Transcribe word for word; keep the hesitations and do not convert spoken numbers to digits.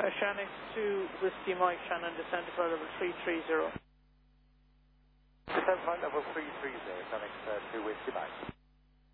Uh, Shannon two Whiskey Mike, Shannon, descend to flight level three three zero. Descend flight level three three zero, Shannon uh, two Whiskey Mike.